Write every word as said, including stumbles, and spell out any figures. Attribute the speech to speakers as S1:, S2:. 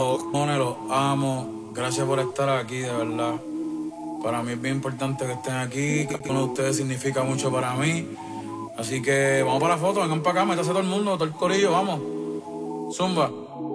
S1: cojones, los amo. Gracias por estar aquí, de verdad. Para mí es bien importante que estén aquí. Que uno de ustedes significa mucho para mí. Así que vamos para la foto, vengan para acá, métase todo el mundo, todo el corillo, vamos. Zumba.